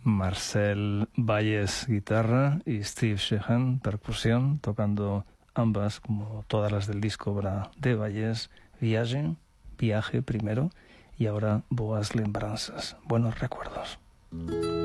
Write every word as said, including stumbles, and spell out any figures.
Marcel Valles, guitarra, y Steve Sheehan, percusión, tocando ambas, como todas las del disco obra de Valles, Viaje, Viaje primero, y ahora Boas Lembranças, buenos recuerdos.